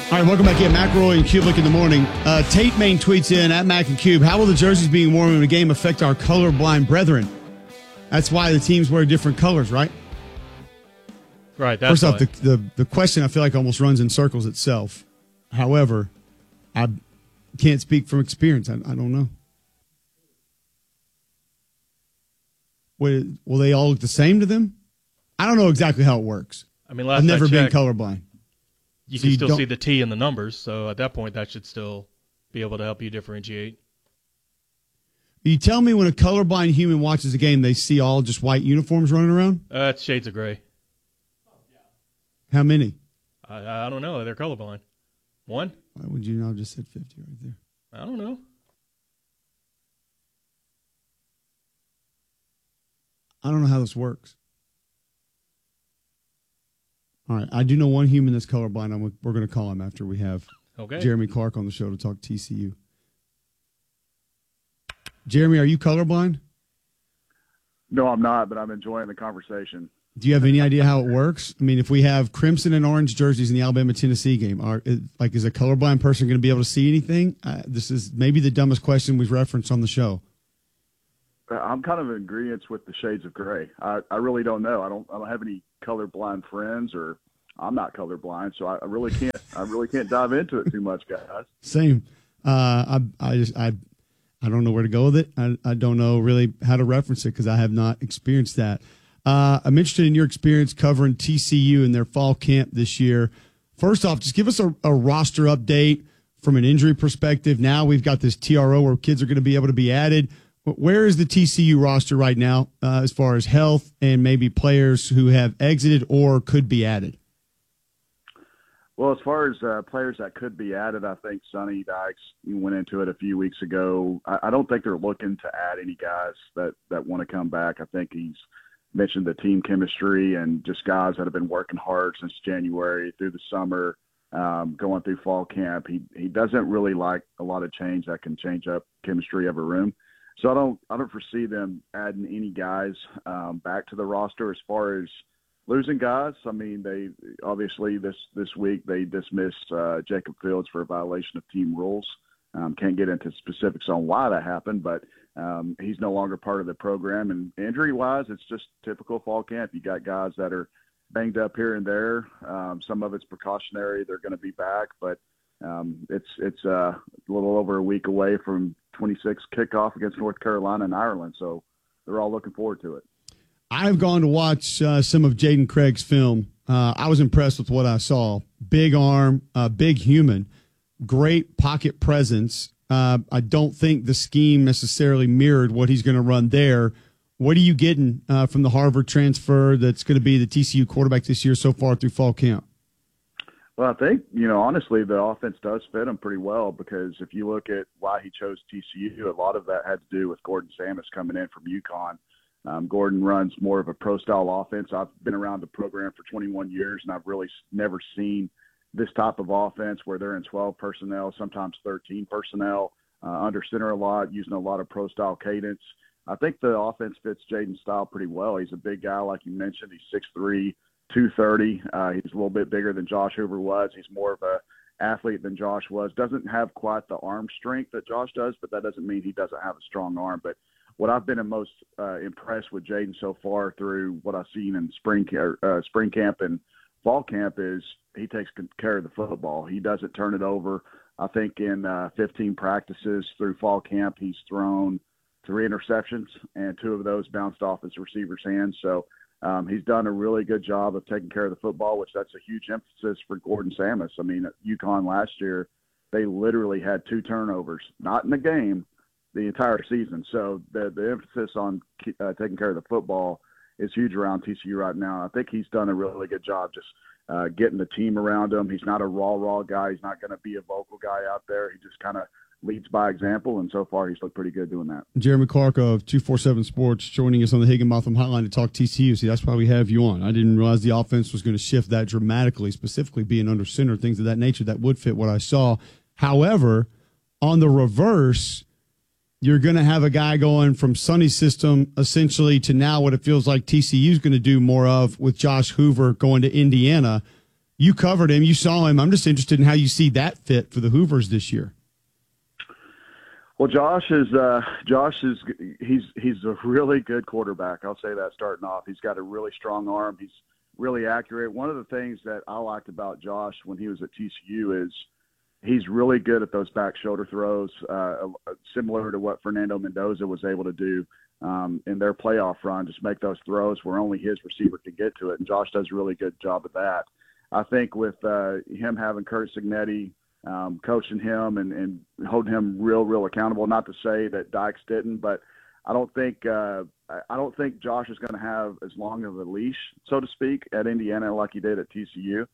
All right, welcome back in. McElroy and Kublik in the morning. Tate Main tweets in at Mac and Cube. How will the jerseys being worn in the game affect our colorblind brethren? That's why the teams wear different colors, right? Right. That's First off, the question I feel like almost runs in circles itself. However, I can't speak from experience. I don't know. Will they all look the same to them? I don't know exactly how it works. I mean, I've never been colorblind. You can still see the T in the numbers, so at that point, that should still be able to help you differentiate. You tell me when a colorblind human watches a game, they see all just white uniforms running around? It's shades of gray. How many? I don't know. They're colorblind. One? Why would you not just said 50 right there? I don't know. I don't know how this works. All right, I do know one human that's colorblind. We're going to call him after we have Jeremy Clark on the show to talk TCU. Jeremy, are you colorblind? No, I'm not, but I'm enjoying the conversation. Do you have any idea how it works? I mean, if we have crimson and orange jerseys in the Alabama-Tennessee game, is a colorblind person going to be able to see anything? This is maybe the dumbest question we've referenced on the show. I'm kind of in agreement with the shades of gray. I really don't know. I don't have any colorblind friends, or I'm not colorblind, so I really can't dive into it too much, guys. Same. I don't know where to go with it. I don't know really how to reference it because I have not experienced that. I'm interested in your experience covering TCU in their fall camp this year. First off, just give us a roster update from an injury perspective. Now we've got this TRO where kids are going to be able to be added. Where is the TCU roster right now as far as health and maybe players who have exited or could be added? Well, as far as players that could be added, I think Sonny Dykes went into it a few weeks ago. I don't think they're looking to add any guys that want to come back. I think he's mentioned the team chemistry and just guys that have been working hard since January through the summer, going through fall camp. He doesn't really like a lot of change that can change up chemistry of a room. So I don't foresee them adding any guys back to the roster. As far as losing guys, I mean, they obviously this week they dismissed Jacob Fields for a violation of team rules. Can't get into specifics on why that happened, but he's no longer part of the program. And injury-wise, it's just typical fall camp. You got guys that are banged up here and there. Some of it's precautionary; they're going to be back, but it's a little over a week away from 26 kickoff against North Carolina and Ireland, so they're all looking forward to it. I've gone to watch some of Jaden Craig's film. I was impressed with what I saw. Big arm, big human, great pocket presence. I don't think the scheme necessarily mirrored what he's going to run there. What are you getting from the Harvard transfer that's going to be the TCU quarterback this year so far through fall camp? Well, I think, honestly, the offense does fit him pretty well because if you look at why he chose TCU, a lot of that had to do with Gordon Samus coming in from UConn. Gordon runs more of a pro-style offense. I've been around the program for 21 years, and I've really never seen this type of offense where they're in 12 personnel, sometimes 13 personnel, under center a lot, using a lot of pro-style cadence. I think the offense fits Jaden's style pretty well. He's a big guy, like you mentioned. He's 6'3", 230. He's a little bit bigger than Josh Hoover was. He's more of a athlete than Josh was. Doesn't have quite the arm strength that Josh does, but that doesn't mean he doesn't have a strong arm. But what I've been most impressed with Jaden so far through what I've seen in spring camp and fall camp is he takes care of the football. He doesn't turn it over. I think in 15 practices through fall camp, he's thrown 3 interceptions, and 2 of those bounced off his receiver's hands. So he's done a really good job of taking care of the football, which that's a huge emphasis for Gordon Samus. I mean, at UConn last year, they literally had 2 turnovers, not in the game, the entire season. So the emphasis on taking care of the football is huge around TCU right now. I think he's done a really good job just getting the team around him. He's not a raw guy. He's not going to be a vocal guy out there. He just kind of leads by example, and so far he's looked pretty good doing that. Jeremy Clark of 247 Sports joining us on the Higginbotham Hotline to talk TCU. See, that's why we have you on. I didn't realize the offense was going to shift that dramatically, specifically being under center, things of that nature that would fit what I saw. However, on the reverse, you're going to have a guy going from Sonny's system essentially to now what it feels like TCU is going to do more of with Josh Hoover going to Indiana. You covered him. You saw him. I'm just interested in how you see that fit for the Hoovers this year. Well, Josh is he's a really good quarterback. I'll say that starting off. He's got a really strong arm. He's really accurate. One of the things that I liked about Josh when he was at TCU is he's really good at those back shoulder throws, similar to what Fernando Mendoza was able to do in their playoff run. Just make those throws where only his receiver can get to it, and Josh does a really good job of that. I think with him having Curt Cignetti coaching him and holding him real accountable. Not to say that Dykes didn't, but I don't think Josh is going to have as long of a leash, so to speak, at Indiana like he did at TCU.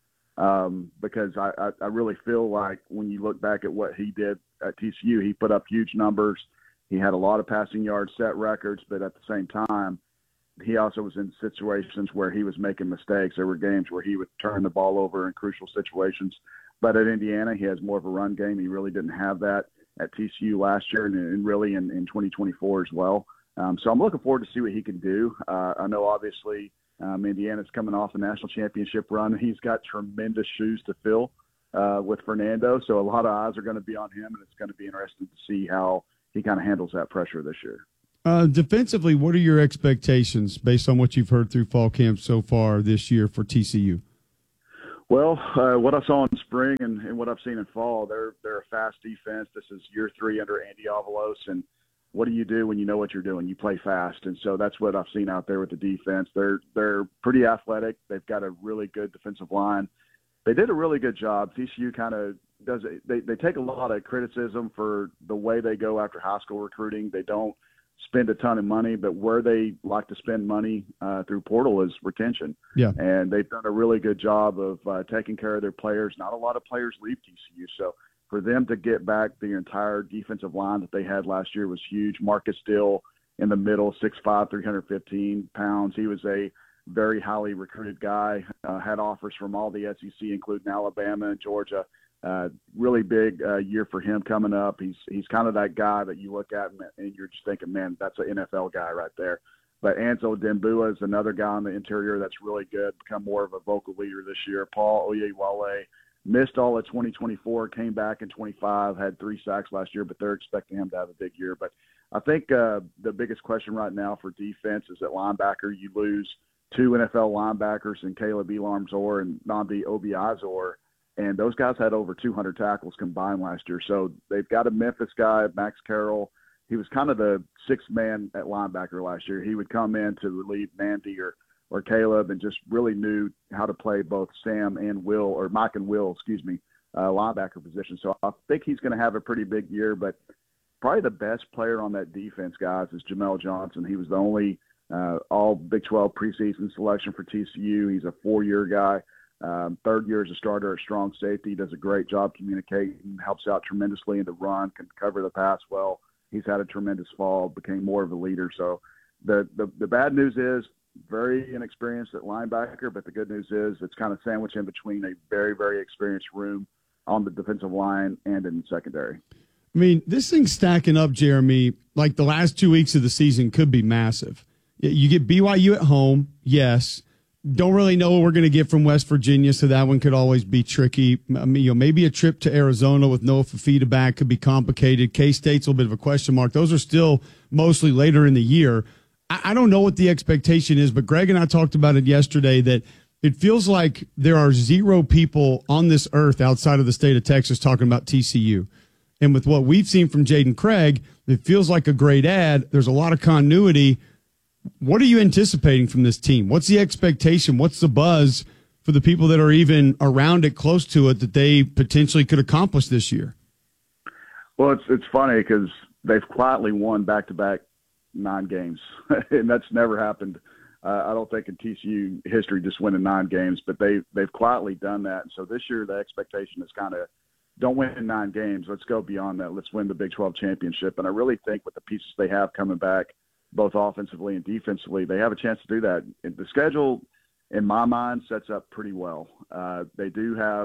Because I really feel like when you look back at what he did at TCU, he put up huge numbers. He had a lot of passing yards, set records, but at the same time, he also was in situations where he was making mistakes. There were games where he would turn the ball over in crucial situations. But at Indiana, he has more of a run game. He really didn't have that at TCU last year and really in 2024 as well. So I'm looking forward to see what he can do. I know, obviously, Indiana's coming off a national championship run. He's got tremendous shoes to fill with Fernando. So a lot of eyes are going to be on him, and it's going to be interesting to see how he kind of handles that pressure this year. Defensively, what are your expectations based on what you've heard through fall camp so far this year for TCU? Well, what I saw in spring and what I've seen in fall, they're a fast defense. This is year 3 under Andy Avalos, and what do you do when you know what you're doing? You play fast, and so that's what I've seen out there with the defense. They're pretty athletic. They've got a really good defensive line. They did a really good job. TCU kind of does it. They take a lot of criticism for the way they go after high school recruiting. They don't spend a ton of money, but where they like to spend money through portal is retention. Yeah. And they've done a really good job of taking care of their players. Not a lot of players leave TCU. So for them to get back the entire defensive line that they had last year was huge. Marcus Dill in the middle, 6'5", 315 pounds. He was a very highly recruited guy, had offers from all the SEC, including Alabama and Georgia. Really big year for him coming up. He's kind of that guy that you look at and you're just thinking, man, that's an NFL guy right there. But Ansel Dembua is another guy on the interior that's really good, become more of a vocal leader this year. Paul Oyewale missed all of 2024, came back in 25, had 3 sacks last year, but they're expecting him to have a big year. But I think the biggest question right now for defense is at linebacker. You lose 2 NFL linebackers in Caleb Elam-Zor and Nnamdi Obiazor. And those guys had over 200 tackles combined last year. So they've got a Memphis guy, Max Carroll. He was kind of the 6th man at linebacker last year. He would come in to relieve Mandy or Caleb and just really knew how to play both Sam and Will, or Mike and Will, linebacker position. So I think he's going to have a pretty big year. But probably the best player on that defense, guys, is Jamel Johnson. He was the only all Big 12 preseason selection for TCU. He's a 4-year guy. 3rd year as a starter at strong safety, does a great job communicating, helps out tremendously in the run, can cover the pass well. He's had a tremendous fall, became more of a leader. So the bad news is very inexperienced at linebacker, but the good news is it's kind of sandwiched in between a very, very experienced room on the defensive line and in the secondary. I mean, this thing's stacking up, Jeremy, like the last 2 weeks of the season could be massive. You get BYU at home, yes. Don't really know what we're going to get from West Virginia, so that one could always be tricky. I mean, maybe a trip to Arizona with Noah Fafita back could be complicated. K-State's a little bit of a question mark. Those are still mostly later in the year. I don't know what the expectation is, but Greg and I talked about it yesterday that it feels like there are 0 people on this earth outside of the state of Texas talking about TCU. And with what we've seen from Jaden Craig, it feels like a great ad. There's a lot of continuity. What are you anticipating from this team? What's the expectation? What's the buzz for the people that are even around it, close to it, that they potentially could accomplish this year? Well, it's funny because they've quietly won back-to-back 9 games, and that's never happened. I don't think in TCU history just winning 9 games, but they've quietly done that. And so this year the expectation is kind of don't win 9 games. Let's go beyond that. Let's win the Big 12 championship. And I really think with the pieces they have coming back, both offensively and defensively, they have a chance to do that. The schedule, in my mind, sets up pretty well. They do have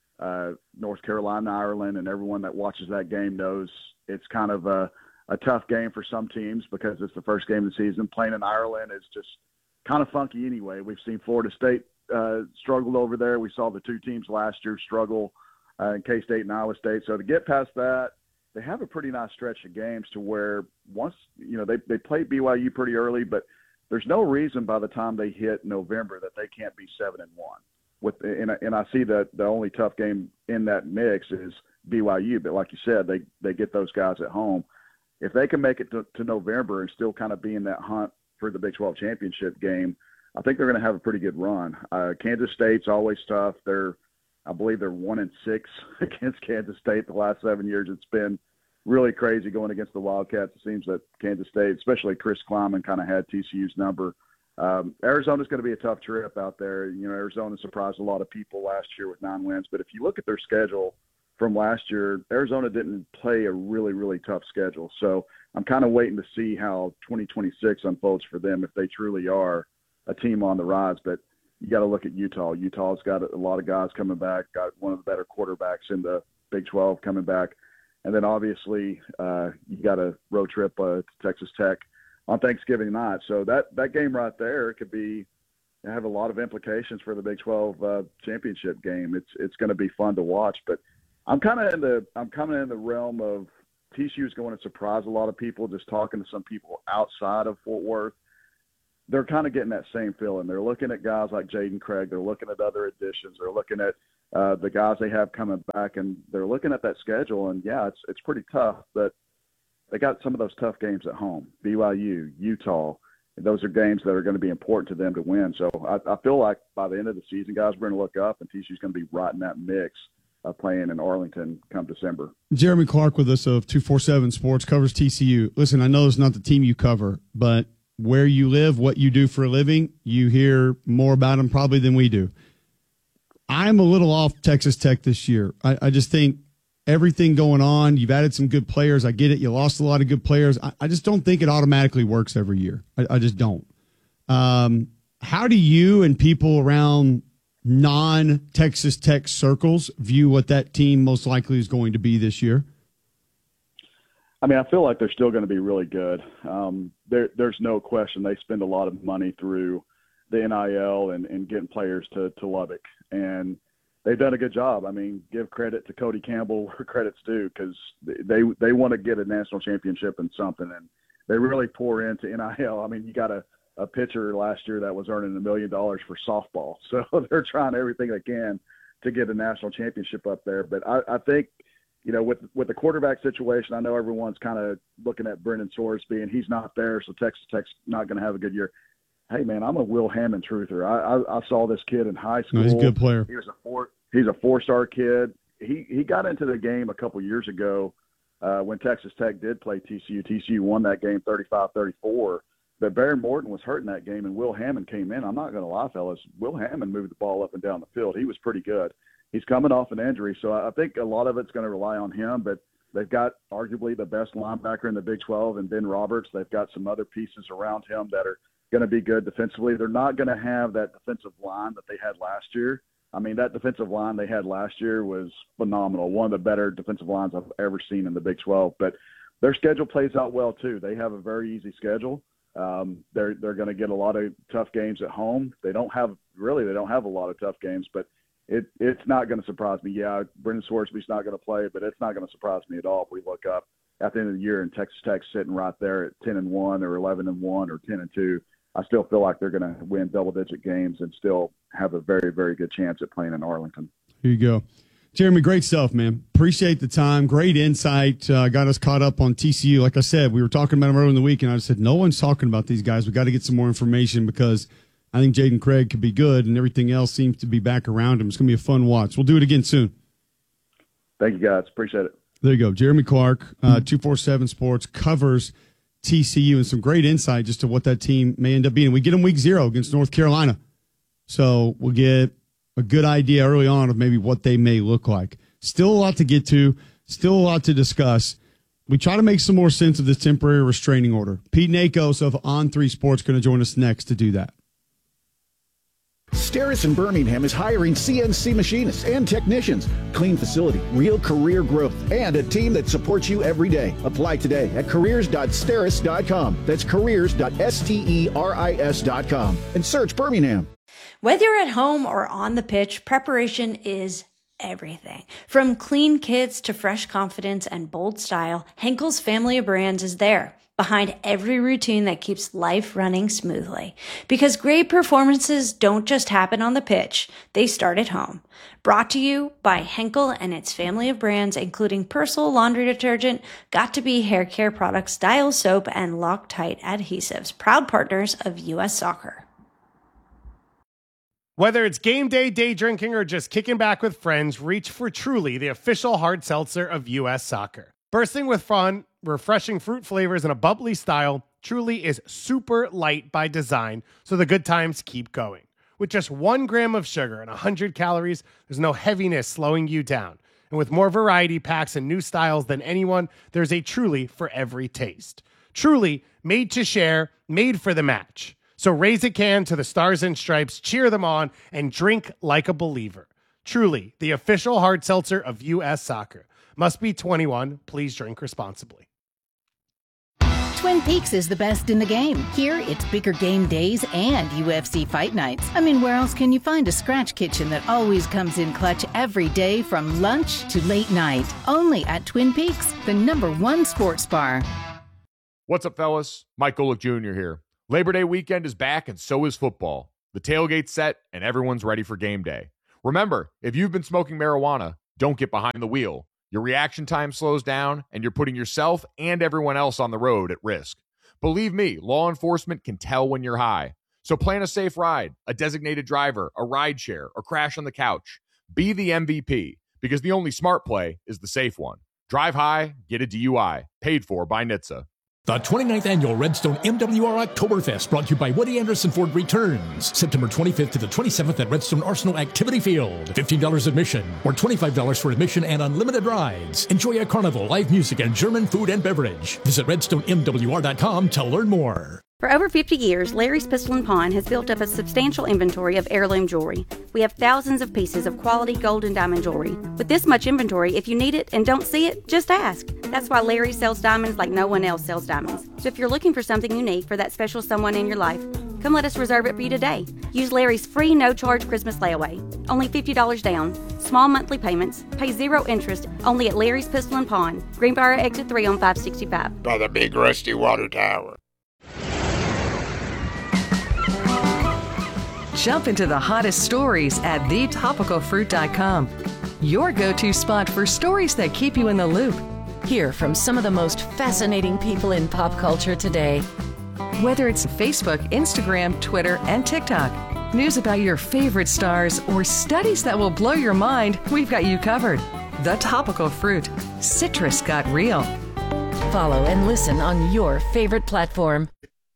North Carolina, Ireland, and everyone that watches that game knows it's kind of a tough game for some teams because it's the first game of the season. Playing in Ireland is just kind of funky anyway. We've seen Florida State struggled over there. We saw the two teams last year struggle in K-State and Iowa State. So to get past that, they have a pretty nice stretch of games to where once, they played BYU pretty early, but there's no reason by the time they hit November that they can't be 7-1. And I see that the only tough game in that mix is BYU, but like you said, they get those guys at home. If they can make it to November and still kind of be in that hunt for the Big 12 championship game, I think they're going to have a pretty good run. Kansas State's always tough. I believe they're 1-6 against Kansas State the last 7 years. It's been really crazy going against the Wildcats. It seems that Kansas State, especially Chris Kleiman, kind of had TCU's number. Arizona's going to be a tough trip out there. Arizona surprised a lot of people last year with 9 wins. But if you look at their schedule from last year, Arizona didn't play a really, really tough schedule. So I'm kind of waiting to see how 2026 unfolds for them if they truly are a team on the rise. But you got to look at Utah. Utah's got a lot of guys coming back, got one of the better quarterbacks in the Big 12 coming back. And then obviously you got a road trip to Texas Tech on Thanksgiving night. So that game right there could have a lot of implications for the Big 12 championship game. It's going to be fun to watch. But I'm kind of in the realm of TCU is going to surprise a lot of people. Just talking to some people outside of Fort Worth, they're kind of getting that same feeling. They're looking at guys like Jaden Craig. They're looking at other additions. They're looking at the guys they have coming back, and they're looking at that schedule. And yeah, it's pretty tough, but they got some of those tough games at home. BYU, Utah, those are games that are going to be important to them to win. So I feel like by the end of the season, guys, we're going to look up, and TCU's going to be right in that mix of playing in Arlington come December. Jeremy Clark with us of 247 Sports, covers TCU. Listen, I know it's not the team you cover, but where you live, what you do for a living, you hear more about them probably than we do. I'm a little off Texas Tech this year. I just think everything going on, you've added some good players. I get it. You lost a lot of good players. I just don't think it automatically works every year. I just don't. How do you and people around non-Texas Tech circles view what that team most likely is going to be this year? I mean, I feel like they're still going to be really good. There's no question they spend a lot of money through the NIL and getting players to Lubbock. And they've done a good job. I mean, give credit to Cody Campbell where credit's due, because they want to get a national championship in something, and they really pour into NIL. I mean, you got a pitcher last year that was earning $1 million for softball. So they're trying everything they can to get a national championship up there. But I think, with the quarterback situation, I know everyone's kind of looking at Brendan Sorsby, and he's not there, so Texas Tech's not going to have a good year. Hey, man, I'm a Will Hammond truther. I saw this kid in high school. He's a good player. He's a four-star kid. He got into the game a couple years ago when Texas Tech did play TCU. TCU won that game 35-34. But Baron Morton was hurt in that game, and Will Hammond came in. I'm not going to lie, fellas. Will Hammond moved the ball up and down the field. He was pretty good. He's coming off an injury, so I think a lot of it's going to rely on him. But they've got arguably the best linebacker in the Big 12 in Ben Roberts. They've got some other pieces around him that are going to be good defensively. They're not going to have that defensive line that they had last year. I mean, that defensive line they had last year was phenomenal. One of the better defensive lines I've ever seen in the Big 12. But their schedule plays out well, too. They have a very easy schedule. They're going to get a lot of tough games at home. They don't have a lot of tough games, but it's not going to surprise me. Yeah, Brendan Sorsby's not going to play, but it's not going to surprise me at all if we look up at the end of the year and Texas Tech sitting right there at 10-1 or 11-1 or 10-2. I still feel like they're going to win double-digit games and still have a very, very good chance at playing in Arlington. Here you go. Jeremy, great stuff, man. Appreciate the time. Great insight. Got us caught up on TCU. Like I said, we were talking about them earlier in the week, and I said, no one's talking about these guys. We got to get some more information because I think Jaden Craig could be good, and everything else seems to be back around him. It's going to be a fun watch. We'll do it again soon. Thank you, guys. Appreciate it. There you go. Jeremy Clark, 247 Sports, covers TCU, and some great insight just to what that team may end up being. We get them week 0 against North Carolina. So we'll get a good idea early on of maybe what they may look like. Still a lot to get to, still a lot to discuss. We try to make some more sense of this temporary restraining order. Pete Nakos of On3 Sports going to join us next to do that. Steris in Birmingham is hiring CNC machinists and technicians. Clean facility, real career growth, and a team that supports you every day. Apply today at careers.steris.com. That's careers.steris.com. And search Birmingham. Whether you're at home or on the pitch, preparation is everything. From clean kits to fresh confidence and bold style, Henkel's family of brands is there, behind every routine that keeps life running smoothly. Because great performances don't just happen on the pitch, they start at home. Brought to you by Henkel and its family of brands, including Persil laundry detergent, Got2b hair care products, Dial soap, and Loctite adhesives, proud partners of U.S. Soccer. Whether it's game day, day drinking, or just kicking back with friends, reach for Truly, the official hard seltzer of U.S. Soccer. Bursting with fun, refreshing fruit flavors, and a bubbly style, Truly is super light by design, so the good times keep going. With just 1 gram of sugar and 100 calories, there's no heaviness slowing you down. And with more variety packs and new styles than anyone, there's a Truly for every taste. Truly, made to share, made for the match. So raise a can to the Stars and Stripes, cheer them on, and drink like a believer. Truly, the official hard seltzer of U.S. Soccer. Must be 21. Please drink responsibly. Twin Peaks is the best in the game. Here, it's bigger game days and UFC fight nights. I mean, where else can you find a scratch kitchen that always comes in clutch every day from lunch to late night? Only at Twin Peaks, the #1 sports bar. What's up, fellas? Mike Golick Jr. here. Labor Day weekend is back, and so is football. The tailgate's set, and everyone's ready for game day. Remember, if you've been smoking marijuana, don't get behind the wheel. Your reaction time slows down, and you're putting yourself and everyone else on the road at risk. Believe me, law enforcement can tell when you're high. So plan a safe ride, a designated driver, a ride share, or crash on the couch. Be the MVP, because the only smart play is the safe one. Drive high, get a DUI. Paid for by NHTSA. The 29th Annual Redstone MWR Oktoberfest, brought to you by Woody Anderson Ford, returns September 25th to the 27th at Redstone Arsenal Activity Field. $15 admission or $25 for admission and unlimited rides. Enjoy a carnival, live music, and German food and beverage. Visit redstonemwr.com to learn more. For over 50 years, Larry's Pistol & Pawn has built up a substantial inventory of heirloom jewelry. We have thousands of pieces of quality gold and diamond jewelry. With this much inventory, if you need it and don't see it, just ask. That's why Larry sells diamonds like no one else sells diamonds. So if you're looking for something unique for that special someone in your life, come let us reserve it for you today. Use Larry's free no-charge Christmas layaway. Only $50 down. Small monthly payments. Pay 0 interest. Only at Larry's Pistol & Pawn. Greenbrier Exit 3 on 565. By the big rusty water tower. Jump into the hottest stories at thetopicalfruit.com. Your go-to spot for stories that keep you in the loop. Hear from some of the most fascinating people in pop culture today. Whether it's Facebook, Instagram, Twitter, and TikTok, news about your favorite stars, or studies that will blow your mind, we've got you covered. The Topical Fruit. Citrus got real. Follow and listen on your favorite platform.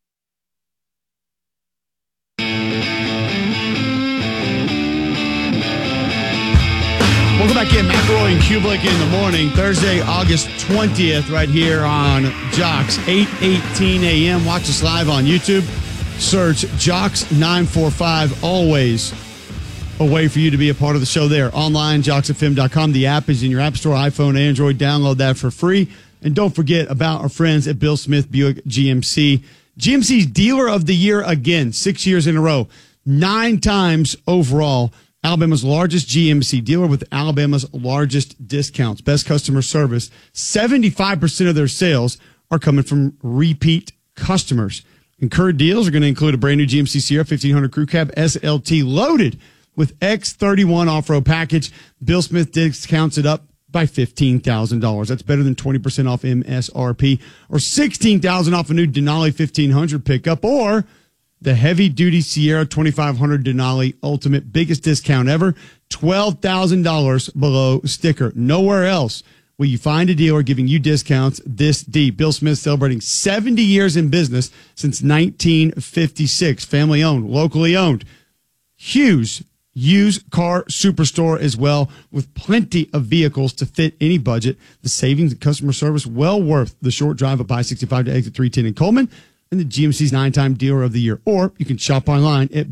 Welcome back in. McElroy and Kublik in the morning. Thursday, August 20th, right here on Jocks, 8:18 a.m. Watch us live on YouTube. Search Jocks945. Always a way for you to be a part of the show there. Online, JocksFM.com. The app is in your app store, iPhone, Android. Download that for free. And don't forget about our friends at Bill Smith Buick GMC. GMC's Dealer of the Year again, 6 years in a row. 9 times overall. Alabama's largest GMC dealer with Alabama's largest discounts. Best customer service. 75% of their sales are coming from repeat customers. Incurred deals are going to include a brand new GMC Sierra 1500 Crew Cab SLT loaded with X31 off-road package. Bill Smith discounts it up by $15,000. That's better than 20% off MSRP, or $16,000 off a new Denali 1500 pickup, or the heavy-duty Sierra 2500 Denali Ultimate, biggest discount ever, $12,000 below sticker. Nowhere else will you find a dealer giving you discounts this deep. Bill Smith celebrating 70 years in business since 1956. Family-owned, locally owned. Huge used car superstore as well, with plenty of vehicles to fit any budget. The savings and customer service well worth the short drive up I-65 to exit 310 in Coleman, and the GMC's 9-time Dealer of the Year. Or you can shop online at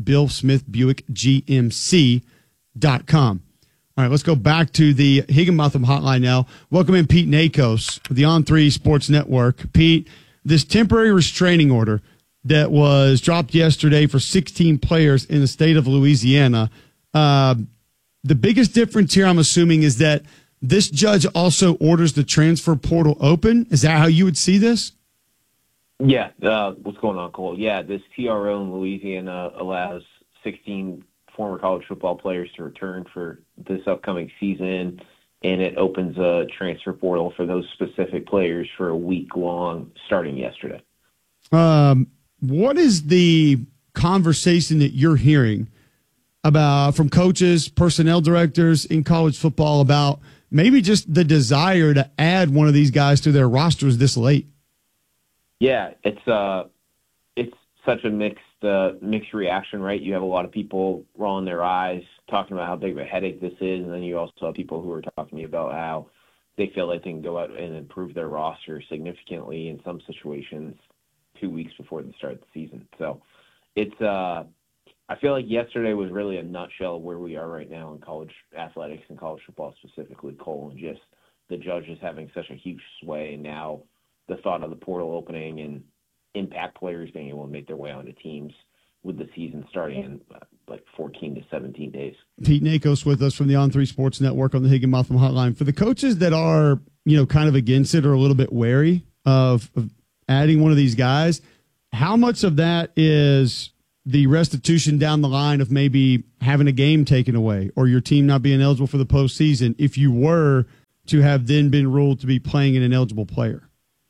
BillSmithBuickGMC.com. All right, let's go back to the Higginbotham hotline now. Welcome in Pete Nakos of the On3 Sports Network. Pete, this temporary restraining order that was dropped yesterday for 16 players in the state of Louisiana. The biggest difference here, I'm assuming, is that this judge also orders the transfer portal open. Is that how you would see this? Yeah. What's going on, Cole? Yeah, this TRO in Louisiana allows 16 former college football players to return for this upcoming season, and it opens a transfer portal for those specific players for a week long starting yesterday. What is the conversation that you're hearing about from coaches, personnel directors in college football about maybe just the desire to add one of these guys to their rosters this late? Yeah, it's such a mixed reaction, right? You have a lot of people rolling their eyes, talking about how big of a headache this is, and then you also have people who are talking about how they feel like they can go out and improve their roster significantly in some situations 2 weeks before the start of the season. So it's I feel like yesterday was really a nutshell of where we are right now in college athletics and college football specifically, Cole, and just the judges having such a huge sway, and now the thought of the portal opening and impact players being able to make their way onto teams with the season starting in like 14 to 17 days. Pete Nakos with us from the On3 Sports Network on the Higginbotham Hotline. For the coaches that are, kind of against it or a little bit wary of adding one of these guys, how much of that is the restitution down the line of maybe having a game taken away or your team not being eligible for the postseason if you were to have then been ruled to be playing an ineligible player?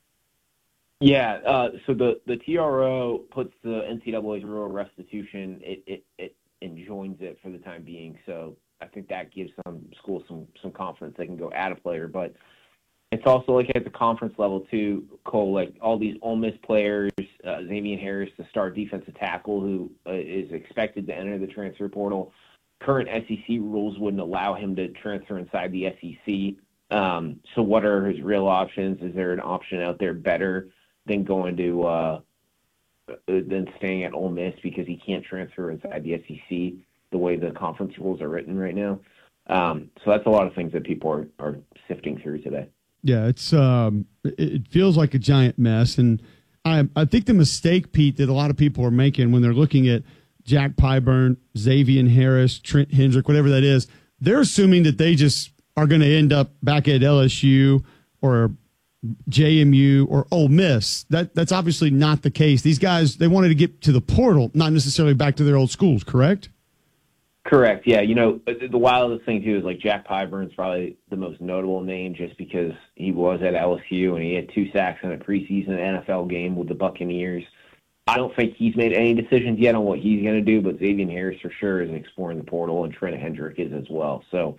Yeah, so the TRO puts the NCAA's rule of restitution. It enjoins it for the time being. So I think that gives some schools some confidence they can go add a player. But it's also like at the conference level too, Cole. Like all these Ole Miss players, Xavier Harris, the star defensive tackle who is expected to enter the transfer portal. Current SEC rules wouldn't allow him to transfer inside the SEC. So what are his real options? Is there an option out there better than going to than staying at Ole Miss because he can't transfer inside the SEC the way the conference rules are written right now? So that's a lot of things that people are sifting through today. Yeah, it feels like a giant mess, and I think the mistake, Pete, that a lot of people are making when they're looking at Jack Pyburn, Xavier Harris, Trent Hendrick, whatever that is, they're assuming that they just are going to end up back at LSU or JMU or Ole Miss. That's obviously not the case. These guys, they wanted to get to the portal, not necessarily back to their old schools, correct? Correct, yeah. The wildest thing, too, is like Jack Pyburn's probably the most notable name just because he was at LSU and he had 2 sacks in a preseason NFL game with the Buccaneers. I don't think he's made any decisions yet on what he's going to do, but Xavier Harris for sure is exploring the portal, and Trent Hendrick is as well. So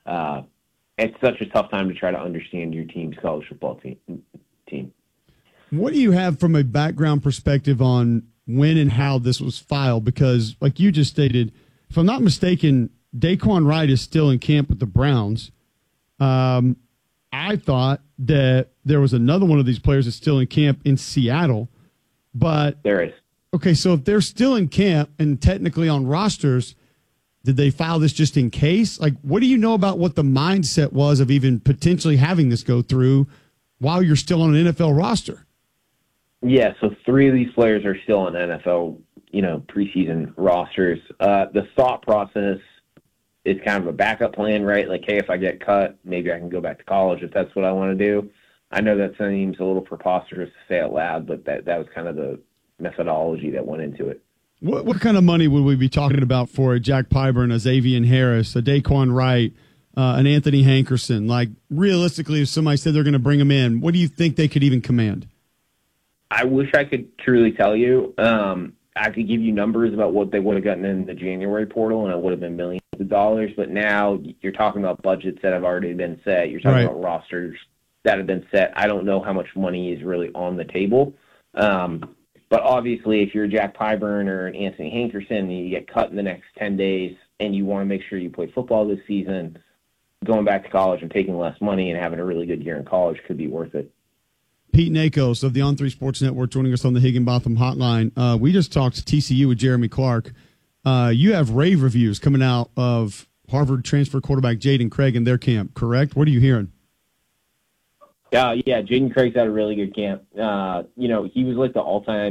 it's such a tough time to try to understand your team's college football team. What do you have from a background perspective on when and how this was filed? Because, like you just stated, if I'm not mistaken, Daquan Wright is still in camp with the Browns. I thought that there was another one of these players that's still in camp in Seattle. But there is. Okay, so if they're still in camp and technically on rosters, did they file this just in case? Like, what do you know about what the mindset was of even potentially having this go through while you're still on an NFL roster? Yeah, so 3 of these players are still on NFL, preseason rosters. The thought process is kind of a backup plan, right? Like, hey, if I get cut, maybe I can go back to college if that's what I want to do. I know that seems a little preposterous to say out loud, but that was kind of the methodology that went into it. What kind of money would we be talking about for a Jack Pyburn, a Xavier Harris, a Daquan Wright, an Anthony Hankerson? Like, realistically, if somebody said they're going to bring them in, what do you think they could even command? I wish I could truly tell you. I could give you numbers about what they would have gotten in the January portal, and it would have been millions of dollars. But now you're talking about budgets that have already been set. You're talking about rosters that have been set. I don't know how much money is really on the table. But obviously, if you're a Jack Pyburn or an Anthony Hankerson and you get cut in the next 10 days and you want to make sure you play football this season, going back to college and taking less money and having a really good year in college could be worth it. Pete Nakos of the On3 Sports Network joining us on the Higginbotham Hotline. We just talked to TCU with Jeremy Clark. You have rave reviews coming out of Harvard transfer quarterback Jaden Craig in their camp, correct? What are you hearing? Yeah, Jaden Craig's had a really good camp. He was like the all-time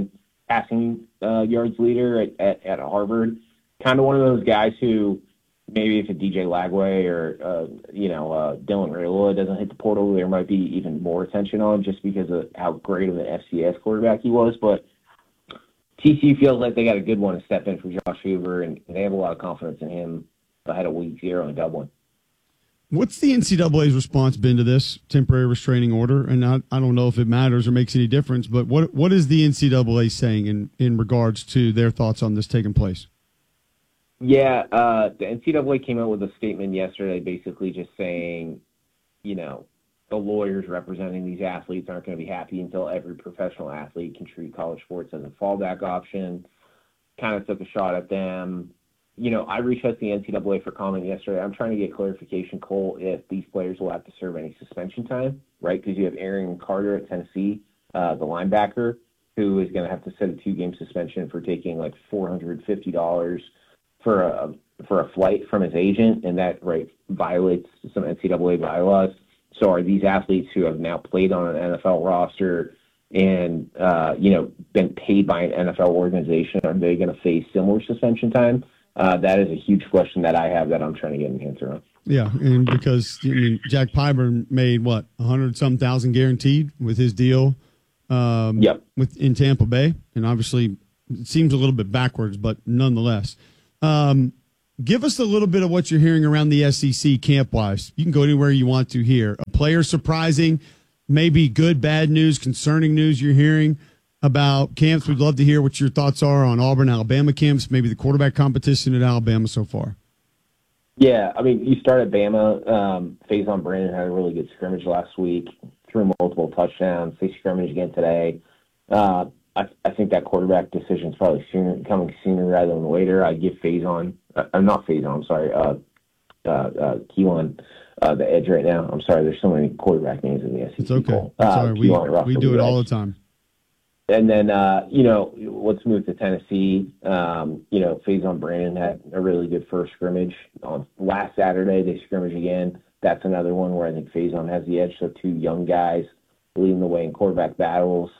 passing yards leader at Harvard. Kind of one of those guys who maybe if a DJ Lagway or Dylan Raiola doesn't hit the portal, there might be even more attention on just because of how great of an FCS quarterback he was. But TCU feels like they got a good one to step in for Josh Hoover, and they have a lot of confidence in him ahead of Week 0 in Dublin. What's the NCAA's response been to this temporary restraining order? And I don't know if it matters or makes any difference, but what is the NCAA saying in regards to their thoughts on this taking place? Yeah, the NCAA came out with a statement yesterday basically just saying, the lawyers representing these athletes aren't going to be happy until every professional athlete can treat college sports as a fallback option. Kind of took a shot at them. I reached out to the NCAA for comment yesterday. I'm trying to get clarification, Cole, if these players will have to serve any suspension time, right? Because you have Aaron Carter at Tennessee, the linebacker, who is going to have to set a 2-game suspension for taking like $450 for a flight from his agent, and that violates some NCAA bylaws. So are these athletes who have now played on an NFL roster and been paid by an NFL organization, are they going to face similar suspension time? That is a huge question that I have that I'm trying to get an answer on. Yeah, and because Jack Pyburn made 100-some thousand guaranteed with his deal in Tampa Bay, and obviously it seems a little bit backwards, but nonetheless. Give us a little bit of what you're hearing around the SEC camp-wise. You can go anywhere you want to here. A player surprising, maybe good, bad news, concerning news you're hearing about camps. We'd love to hear what your thoughts are on Auburn, Alabama camps, maybe the quarterback competition at Alabama so far. Yeah, you start at Bama. Faison Brandon had a really good scrimmage last week, threw multiple touchdowns. They scrimmage again today. I think that quarterback decision is probably coming sooner rather than later. I give Keelan the edge right now. I'm sorry, there's so many quarterback names in the SEC. It's okay. Sorry, we do it all the time. And then, let's move to Tennessee. Faison Brandon had a really good first scrimmage. On last Saturday, they scrimmage again. That's another one where I think Faison has the edge. So 2 young guys leading the way in quarterback battles.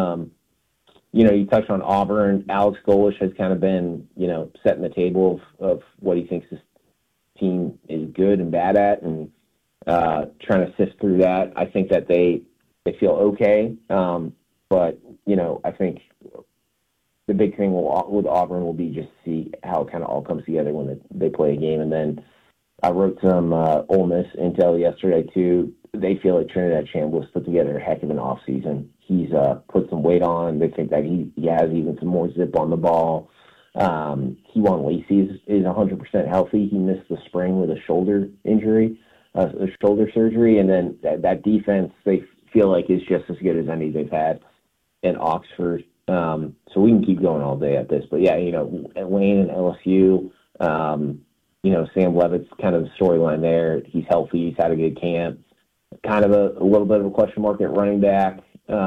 You touched on Auburn. Alex Golesh has kind of been, setting the table of what he thinks his team is good and bad at, and trying to sift through that. I think that they feel okay, but I think the big thing with Auburn will be just see how it kind of all comes together when they play a game. And then I wrote some Ole Miss intel yesterday too. They feel like Trinidad Chambliss put together a heck of an offseason. He's put some weight on. They think that he has even some more zip on the ball. Kewan Lacey is 100% healthy. He missed the spring with a shoulder injury, a shoulder surgery. And then that defense, they feel like is just as good as any they've had in Oxford. So we can keep going all day at this. But, yeah, Wayne and LSU, Sam Levitt's kind of the storyline there. He's healthy. He's had a good camp. Kind of a little bit of a question mark at running back.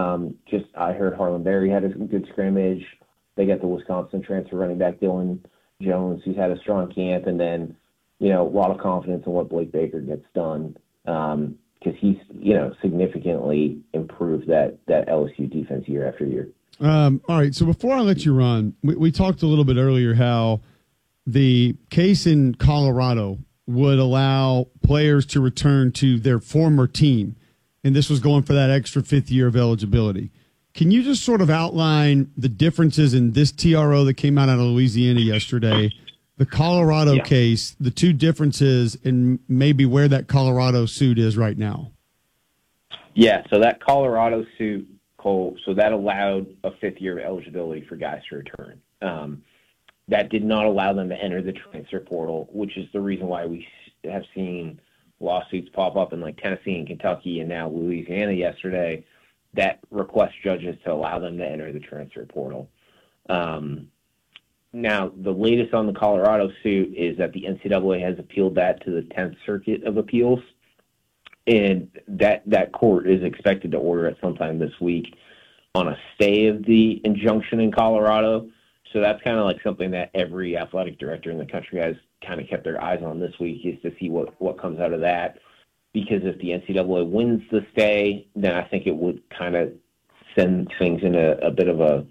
I heard Harlan Berry had a good scrimmage. They got the Wisconsin transfer running back Dylan Jones, who's had a strong camp, and then a lot of confidence in what Blake Baker gets done because he's significantly improved that LSU defense year after year. All right, so before I let you run, we talked a little bit earlier how the case in Colorado would allow players to return to their former team, and this was going for that extra 5th year of eligibility. Can you just sort of outline the differences in this TRO that came out of Louisiana yesterday, the Colorado case, the 2 differences, and maybe where that Colorado suit is right now? Yeah, so that Colorado suit, Cole, so that allowed a 5th year of eligibility for guys to return. That did not allow them to enter the transfer portal, which is the reason why we have seen lawsuits pop up in like Tennessee and Kentucky and now Louisiana yesterday that request judges to allow them to enter the transfer portal. Now, the latest on the Colorado suit is that the NCAA has appealed that to the 10th Circuit of Appeals, and that court is expected to order it sometime this week on a stay of the injunction in Colorado. So that's kind of like something that every athletic director in the country has kind of kept their eyes on this week, is to see what comes out of that. Because if the NCAA wins the stay, then I think it would kind of send things in a bit of a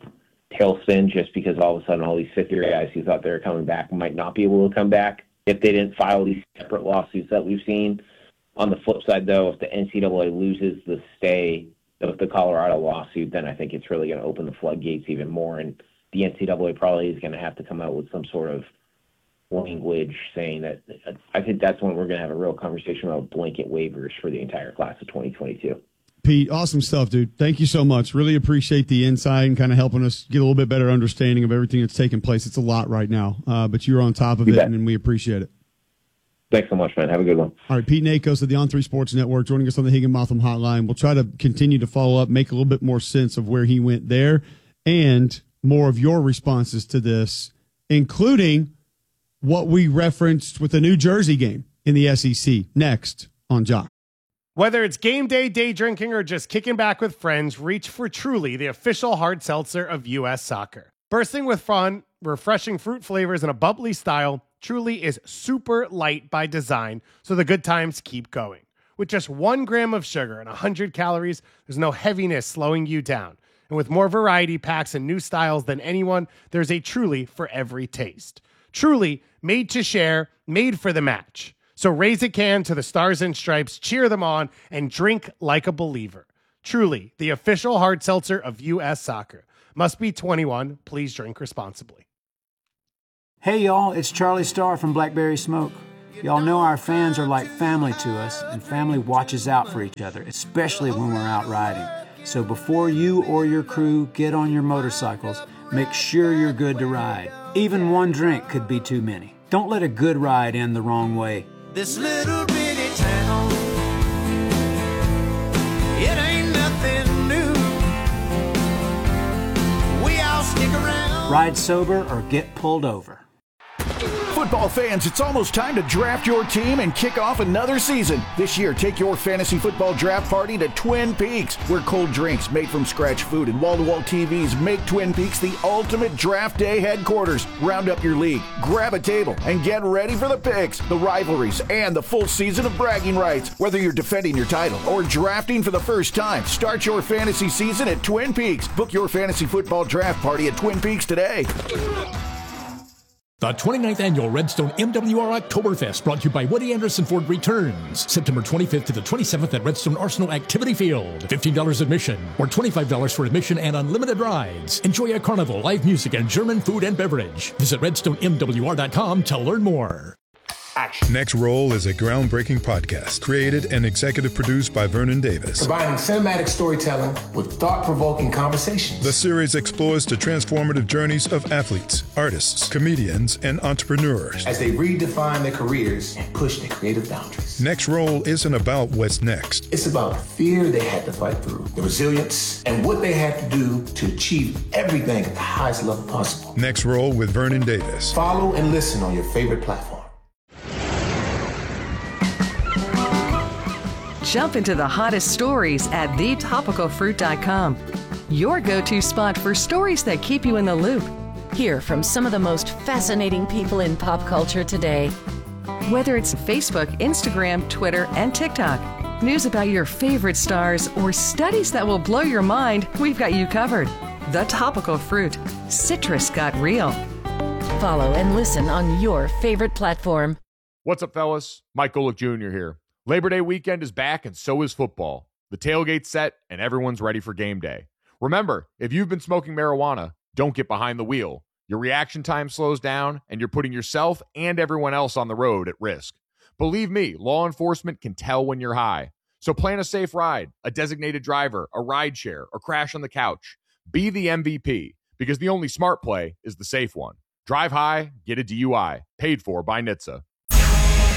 tailspin just because all of a sudden all these fifth-year guys who thought they were coming back might not be able to come back if they didn't file these separate lawsuits that we've seen. On the flip side, though, if the NCAA loses the stay of the Colorado lawsuit, then I think it's really going to open the floodgates even more, and the NCAA probably is going to have to come out with some sort of language saying that. I think that's when we're going to have a real conversation about blanket waivers for the entire class of 2022. Pete, awesome stuff, dude. Thank you so much. Really appreciate the insight and kind of helping us get a little bit better understanding of everything that's taking place. It's a lot right now, but you're on top of it, and we appreciate it. Thanks so much, man. Have a good one. All right, Pete Nakos of the On3 Sports Network joining us on the Higginbotham Hotline. We'll try to continue to follow up, make a little bit more sense of where he went there and more of your responses to this, including what we referenced with the New Jersey game in the SEC. Next on Jock. Whether it's game day, day drinking, or just kicking back with friends, reach for Truly, the official hard seltzer of U.S. Soccer. Bursting with fun, refreshing fruit flavors, and a bubbly style, Truly is super light by design, so the good times keep going. With just 1 gram of sugar and 100 calories, there's no heaviness slowing you down. And with more variety packs and new styles than anyone, there's a Truly for every taste. Truly, made to share, made for the match. So raise a can to the Stars and Stripes, cheer them on, and drink like a believer. Truly, the official hard seltzer of U.S. Soccer. Must be 21. Please drink responsibly. Hey, y'all, it's Charlie Starr from Blackberry Smoke. Y'all know our fans are like family to us, and family watches out for each other, especially when we're out riding. So before you or your crew get on your motorcycles, make sure you're good to ride. Even one drink could be too many. Don't let a good ride end the wrong way. This little bitty town, it ain't nothing new. We all stick around. Ride sober or get pulled over. Football fans, it's almost time to draft your team and kick off another season. This year, take your fantasy football draft party to Twin Peaks, where cold drinks, made from scratch food, and wall-to-wall TVs make Twin Peaks the ultimate draft day headquarters. Round up your league, grab a table, and get ready for the picks, the rivalries, and the full season of bragging rights. Whether you're defending your title or drafting for the first time, start your fantasy season at Twin Peaks. Book your fantasy football draft party at Twin Peaks today. The 29th Annual Redstone MWR Oktoberfest, brought to you by Woody Anderson Ford, returns September 25th to the 27th at Redstone Arsenal Activity Field. $15 admission or $25 for admission and unlimited rides. Enjoy a carnival, live music, and German food and beverage. Visit redstonemwr.com to learn more. Action. Next Roll is a groundbreaking podcast created and executive produced by Vernon Davis. Combining cinematic storytelling with thought-provoking conversations. The series explores the transformative journeys of athletes, artists, comedians, and entrepreneurs as they redefine their careers and push their creative boundaries. Next Roll isn't about what's next. It's about the fear they had to fight through, the resilience, and what they had to do to achieve everything at the highest level possible. Next Roll with Vernon Davis. Follow and listen on your favorite platform. Jump into the hottest stories at thetopicalfruit.com. Your go-to spot for stories that keep you in the loop. Hear from some of the most fascinating people in pop culture today. Whether it's Facebook, Instagram, Twitter, and TikTok, news about your favorite stars, or studies that will blow your mind, we've got you covered. The Topical Fruit. Citrus got real. Follow and listen on your favorite platform. What's up, fellas? Mike Golick Jr. here. Labor Day weekend is back, and so is football. The tailgate's set, and everyone's ready for game day. Remember, if you've been smoking marijuana, don't get behind the wheel. Your reaction time slows down, and you're putting yourself and everyone else on the road at risk. Believe me, law enforcement can tell when you're high. So plan a safe ride, a designated driver, a ride share, or crash on the couch. Be the MVP, because the only smart play is the safe one. Drive high, get a DUI. Paid for by NHTSA.